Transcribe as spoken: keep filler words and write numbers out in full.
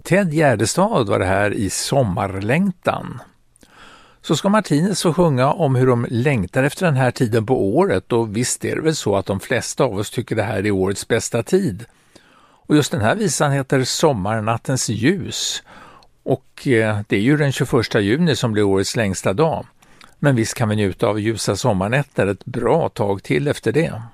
Ted Gärdestad var det här i Sommarlängtan. Så ska Martinez få sjunga om hur de längtar efter den här tiden på året, och visst är det väl så att de flesta av oss tycker det här är årets bästa tid. Och just den här visan heter Sommarnattens ljus, och det är ju den tjugoförsta juni som blir årets längsta dag. Men visst kan vi njuta av ljusa sommarnätter ett bra tag till efter det.